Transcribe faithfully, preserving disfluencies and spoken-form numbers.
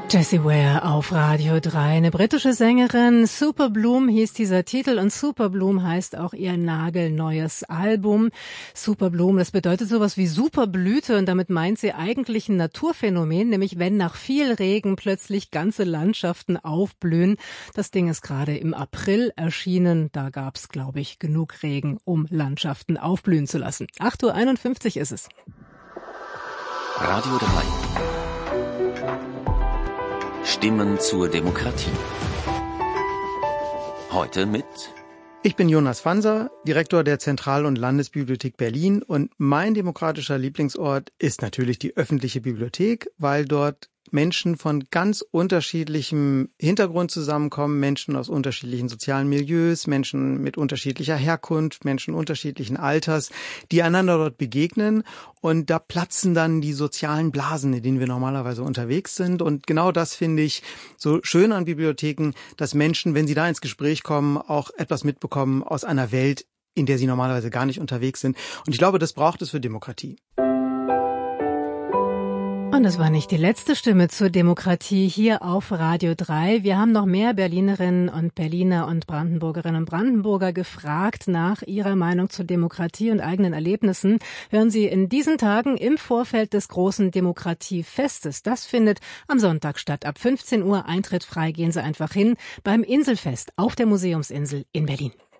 Jessie Ware auf Radio drei, eine britische Sängerin. Super Bloom hieß dieser Titel und Super Bloom heißt auch ihr nagelneues Album. Super Bloom, das bedeutet sowas wie Superblüte und damit meint sie eigentlich ein Naturphänomen, nämlich wenn nach viel Regen plötzlich ganze Landschaften aufblühen. Das Ding ist gerade im April erschienen, da gab's, glaube ich, genug Regen, um Landschaften aufblühen zu lassen. acht Uhr einundfünfzig ist es. Radio drei. Stimmen zur Demokratie. Heute mit... Ich bin Jonas Fanser, Direktor der Zentral- und Landesbibliothek Berlin und mein demokratischer Lieblingsort ist natürlich die öffentliche Bibliothek, weil dort Menschen von ganz unterschiedlichem Hintergrund zusammenkommen, Menschen aus unterschiedlichen sozialen Milieus, Menschen mit unterschiedlicher Herkunft, Menschen unterschiedlichen Alters, die einander dort begegnen und da platzen dann die sozialen Blasen, in denen wir normalerweise unterwegs sind und genau das finde ich so schön an Bibliotheken, dass Menschen, wenn sie da ins Gespräch kommen, auch etwas mitbekommen aus einer Welt, in der sie normalerweise gar nicht unterwegs sind und ich glaube, das braucht es für Demokratie. Und das war nicht die letzte Stimme zur Demokratie hier auf Radio drei. Wir haben noch mehr Berlinerinnen und Berliner und Brandenburgerinnen und Brandenburger gefragt nach ihrer Meinung zur Demokratie und eigenen Erlebnissen. Hören Sie in diesen Tagen im Vorfeld des großen Demokratiefestes. Das findet am Sonntag statt. Ab fünfzehn Uhr Eintritt frei. Gehen Sie einfach hin beim Inselfest auf der Museumsinsel in Berlin.